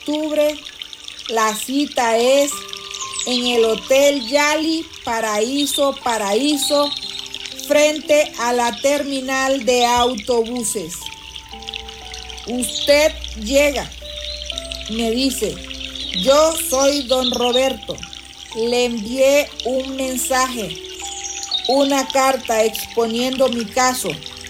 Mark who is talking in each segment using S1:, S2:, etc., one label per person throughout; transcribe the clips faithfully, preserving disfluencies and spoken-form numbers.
S1: octubre. La cita es en el Hotel Yali, Paraíso, Paraíso, frente a la terminal de autobuses. Usted llega, me dice, yo soy don Roberto, le envié un mensaje, una carta exponiendo mi caso,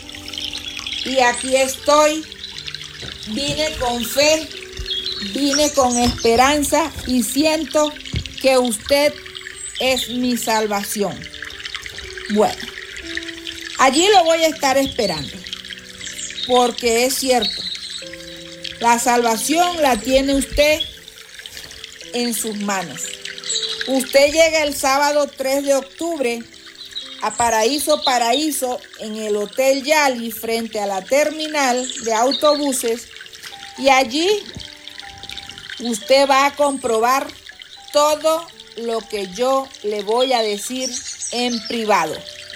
S1: y aquí estoy, vine con fe, vine con esperanza y siento que usted es mi salvación. Bueno, allí lo voy a estar esperando, porque es cierto, la salvación la tiene usted en sus manos. Usted llega el sábado tres de octubre a Paraíso, Paraíso, en el Hotel Yali, frente a la terminal de autobuses, y allí usted va a comprobar todo lo que yo le voy a decir en privado.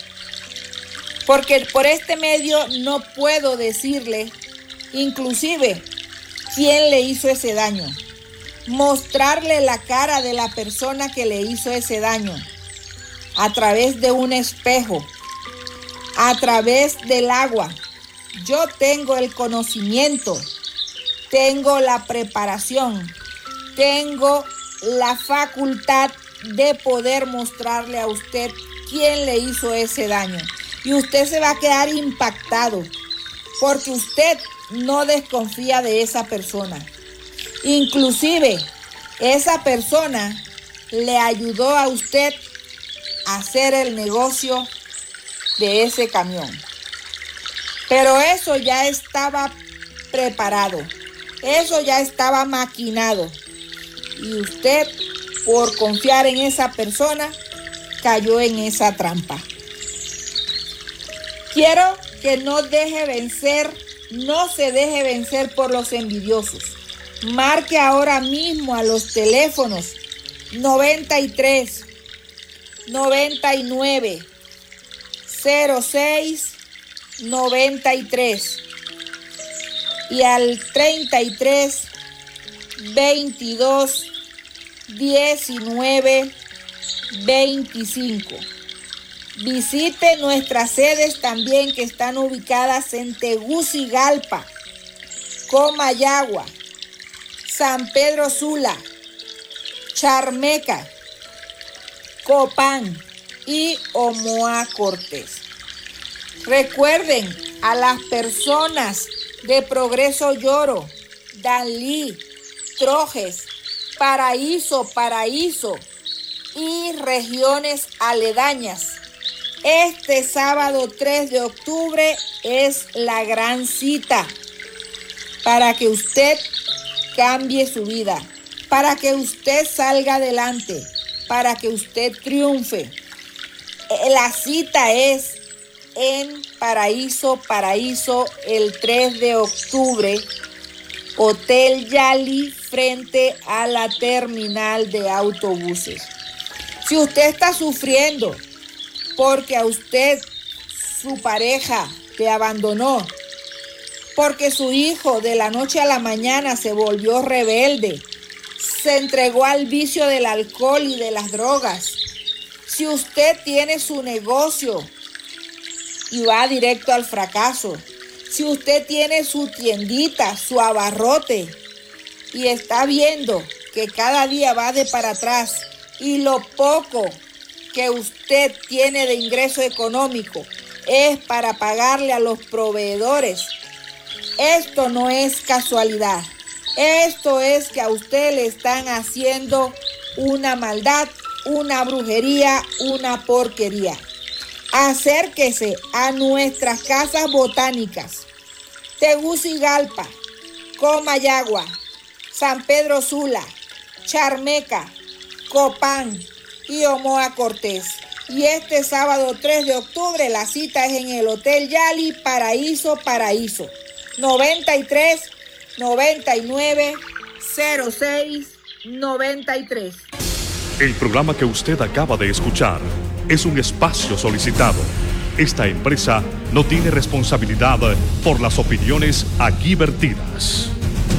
S1: Porque por este medio no puedo decirle, inclusive, quién le hizo ese daño. Mostrarle la cara de la persona que le hizo ese daño a través de un espejo, a través del agua. Yo tengo el conocimiento, tengo la preparación, tengo la facultad de poder mostrarle a usted quién le hizo ese daño. Y usted se va a quedar impactado porque usted no desconfía de esa persona. Inclusive, esa persona le ayudó a usted a hacer el negocio de ese camión. Pero eso ya estaba preparado, eso ya estaba maquinado. Y usted, por confiar en esa persona, cayó en esa trampa. Quiero que no deje vencer, no se deje vencer por los envidiosos. Marque ahora mismo a los teléfonos noventa y tres, noventa y nueve, cero seis, noventa y tres y al treinta y tres, veintidós, diecinueve, veinticinco. Visite nuestras sedes también que están ubicadas en Tegucigalpa, Comayagua, San Pedro Sula, Charmeca, Copán y Omoa Cortés. Recuerden a las personas de Progreso Lloro, Danlí, Trojes, Paraíso, Paraíso y regiones aledañas. Este sábado tres de octubre es la gran cita para que usted cambie su vida, para que usted salga adelante, para que usted triunfe. La cita es en Paraíso, Paraíso, el tres de octubre, Hotel Yali, frente a la terminal de autobuses. Si usted está sufriendo porque a usted su pareja le abandonó, porque su hijo de la noche a la mañana se volvió rebelde, se entregó al vicio del alcohol y de las drogas, si usted tiene su negocio y va directo al fracaso, si usted tiene su tiendita, su abarrote y está viendo que cada día va de para atrás y lo poco que usted tiene de ingreso económico es para pagarle a los proveedores, esto no es casualidad. Esto es que a usted le están haciendo una maldad, una brujería, una porquería. Acérquese a nuestras casas botánicas, Tegucigalpa, Comayagua, San Pedro Sula, Charmeca, Copán y Omoa Cortés. Y este sábado tres de octubre la cita es en el Hotel Yali, Paraíso, Paraíso. noventa y tres, noventa y nueve, cero seis, noventa y tres.
S2: El programa que usted acaba de escuchar es un espacio solicitado. Esta empresa no tiene responsabilidad por las opiniones aquí vertidas.